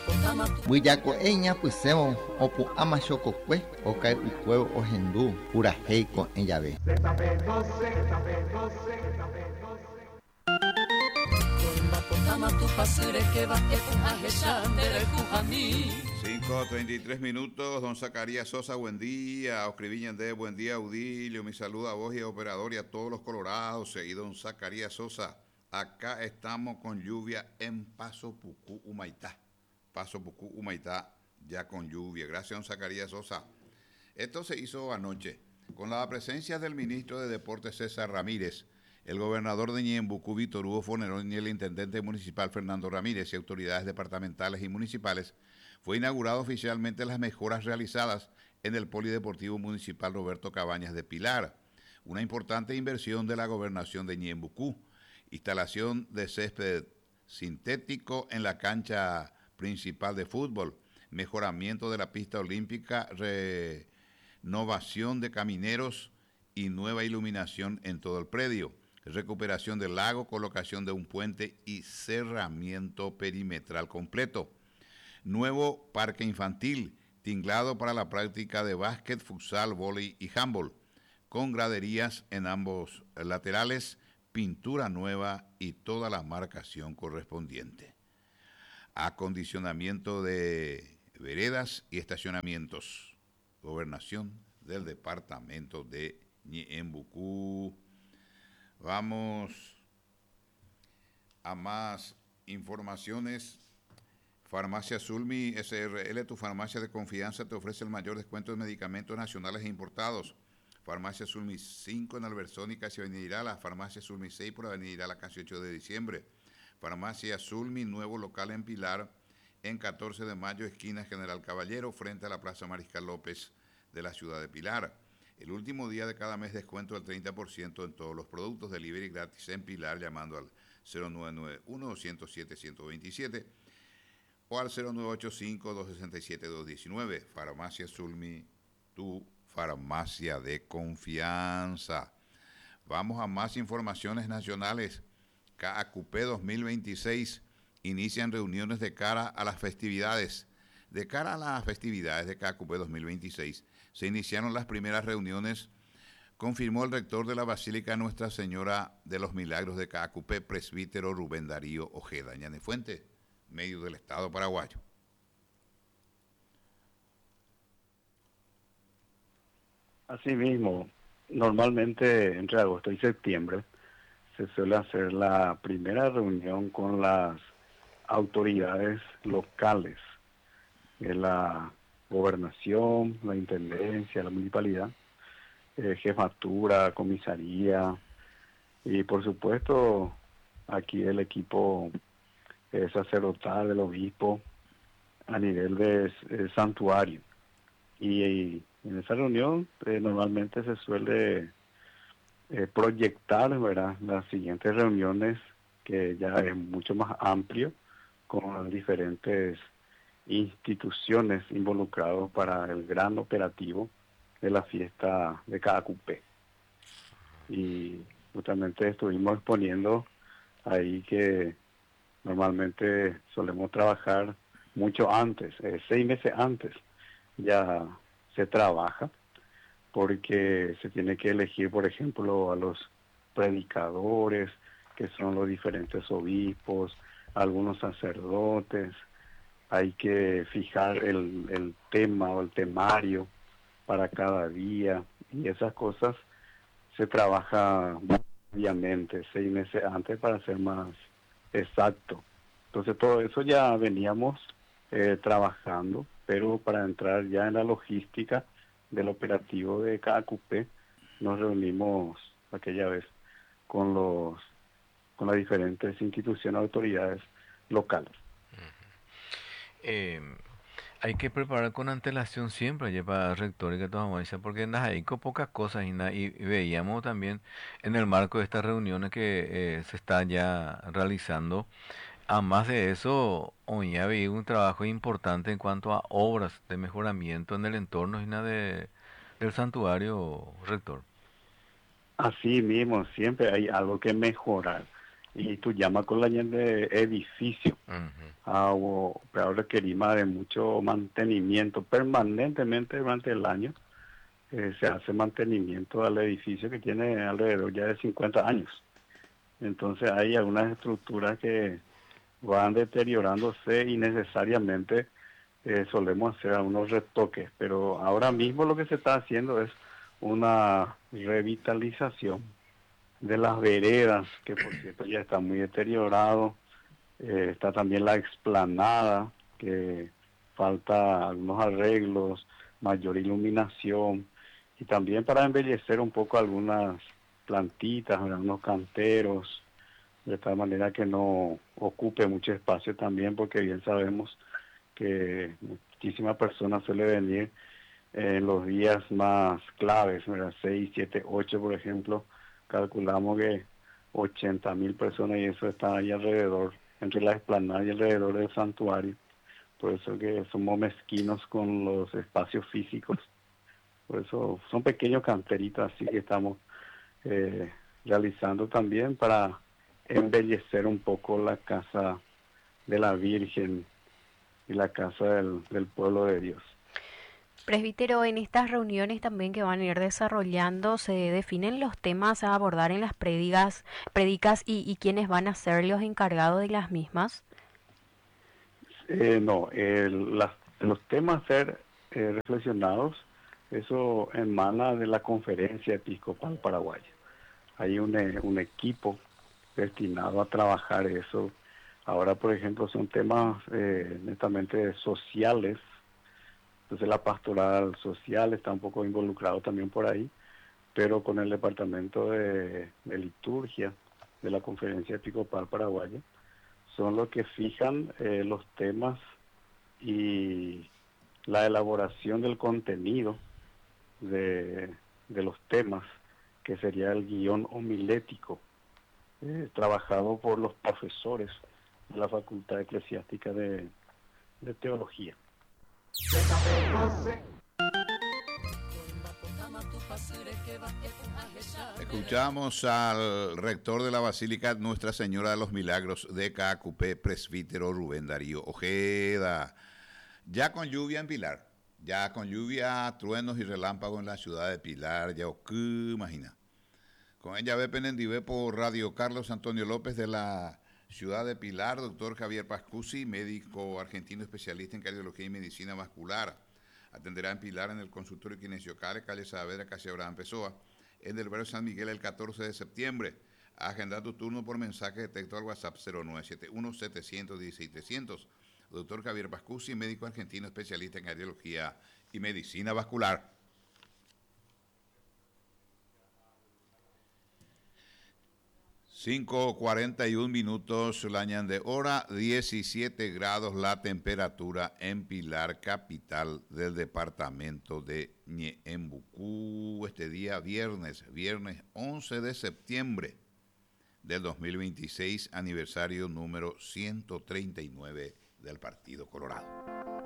Buyako eña pusemo opu ama chococue okai ucuevo ojendu pura heico en llave. Cinco 33 minutos, don Zacarías Sosa, buen día, Oscar Viñandez, buen día, Audilio, mi saludo a vos y a operador y a todos los colorados, y don Zacarías Sosa, acá estamos con lluvia en Paso Pucú, Humaitá, ya con lluvia, gracias don Zacarías Sosa. Esto se hizo anoche, con la presencia del ministro de Deportes César Ramírez, el gobernador de Ñembucú, Víctor Hugo Fornerón, y el intendente municipal Fernando Ramírez, y autoridades departamentales y municipales. Fue inaugurado oficialmente las mejoras realizadas en el Polideportivo Municipal Roberto Cabañas de Pilar, una importante inversión de la gobernación de Ñembucú, instalación de césped sintético en la cancha principal de fútbol, mejoramiento de la pista olímpica, renovación de camineros y nueva iluminación en todo el predio, recuperación del lago, colocación de un puente y cerramiento perimetral completo. Nuevo parque infantil, tinglado para la práctica de básquet, futsal, vóley y handball, con graderías en ambos laterales, pintura nueva y toda la marcación correspondiente. Acondicionamiento de veredas y estacionamientos. Gobernación del departamento de Ñembucú. Vamos a más informaciones. Farmacia Sulmi SRL, tu farmacia de confianza, te ofrece el mayor descuento de medicamentos nacionales e importados. Farmacia Sulmi 5 en Albersónica, casi Avenida Irala. Farmacia Sulmi 6 por Avenida Irala, casi 8 de diciembre. Farmacia Sulmi, nuevo local en Pilar, en 14 de mayo, esquina General Caballero, frente a la Plaza Mariscal López de la ciudad de Pilar. El último día de cada mes descuento del 30% en todos los productos, delivery gratis en Pilar, llamando al 0991-107-127 o al 0985-267-219. Farmacia Sulmi, tu farmacia de confianza. Vamos a más informaciones nacionales. CAACUP 2026 inician reuniones de cara a las festividades. De cara a las festividades de CAACUP 2026, se iniciaron las primeras reuniones, confirmó el rector de la Basílica Nuestra Señora de los Milagros de CAACUP, presbítero Rubén Darío Ojeda. Ñanefuente, medio del Estado paraguayo. Asimismo, normalmente entre agosto y septiembre se suele hacer la primera reunión con las autoridades locales de la gobernación, la intendencia, la municipalidad, jefatura, comisaría y por supuesto aquí el equipo sacerdotal del obispo a nivel de santuario. Y en esa reunión normalmente se suele proyectar, ¿verdad?, las siguientes reuniones, que ya es mucho más amplio, con las diferentes instituciones involucradas para el gran operativo de la fiesta de CAACUP. Y justamente estuvimos exponiendo ahí que normalmente solemos trabajar mucho antes, 6 meses antes ya se trabaja, porque se tiene que elegir, por ejemplo, a los predicadores, que son los diferentes obispos, algunos sacerdotes. Hay que fijar el tema o el temario para cada día, y esas cosas se trabaja obviamente 6 meses antes para ser más exacto. Entonces todo eso ya veníamos trabajando, pero para entrar ya en la logística del operativo de CAACUP nos reunimos aquella vez con las diferentes instituciones, autoridades locales. Hay que preparar con antelación siempre, lleva rector y que tomamos, porque hay con pocas cosas y veíamos también en el marco de estas reuniones que se están ya realizando. Además de eso, hoy ha habido un trabajo importante en cuanto a obras de mejoramiento en el entorno del santuario, rector. Así mismo, siempre hay algo que mejorar. y tu llama con la de edificio. Pero requerimos de mucho mantenimiento permanentemente durante el año. Se hace mantenimiento al edificio que tiene alrededor ya de 50 años. Entonces hay algunas estructuras que van deteriorándose y necesariamente solemos hacer algunos retoques, pero ahora mismo lo que se está haciendo es una revitalización de las veredas, que por cierto ya está muy deteriorado. Está también la explanada, que falta algunos arreglos, mayor iluminación, y también para embellecer un poco algunas plantitas, algunos canteros, de tal manera que no ocupe mucho espacio también, porque bien sabemos que muchísimas personas suelen venir en los días más claves, ¿verdad? 6, 7, 8, por ejemplo. Calculamos que 80.000 personas, y eso está ahí alrededor, entre la explanada y alrededor del santuario. Por eso que somos mezquinos con los espacios físicos. Por eso son pequeños canteritos así que estamos realizando también para embellecer un poco la casa de la Virgen y la casa del pueblo de Dios. Presbítero, en estas reuniones también que van a ir desarrollando, ¿se definen los temas a abordar en las predicas y quiénes van a ser los encargados de las mismas? No, los temas a ser reflexionados, eso emana de la Conferencia Episcopal Paraguaya. Hay un equipo destinado a trabajar eso. Ahora, por ejemplo, son temas netamente sociales. Entonces la pastoral social está un poco involucrado también por ahí, pero con el departamento de liturgia de la Conferencia Episcopal Paraguaya son los que fijan los temas y la elaboración del contenido de los temas, que sería el guión homilético, trabajado por los profesores de la Facultad Eclesiástica de Teología. Escuchamos al rector de la Basílica Nuestra Señora de los Milagros de Caacupé, presbítero Rubén Darío Ojeda. Ya con lluvia en Pilar, ya con lluvia, truenos y relámpagos en la ciudad de Pilar, ya imagina. Con ella ve Penendivé por Radio Carlos Antonio López de la ciudad de Pilar, doctor Javier Pascusi, médico argentino especialista en cardiología y medicina vascular. Atenderá en Pilar en el consultorio Kinesiocare, calle Saavedra, casi Abraham Pessoa, en el barrio San Miguel el 14 de septiembre. Agenda tu turno por mensaje de texto al WhatsApp 0971-716-300. Doctor Javier Pascusi, médico argentino especialista en cardiología y medicina vascular. 5:41 la ñande hora, 17 grados la temperatura en Pilar, capital del departamento de Ñeembucú. Este día viernes 11 de septiembre del 2026, aniversario número 139 del Partido Colorado.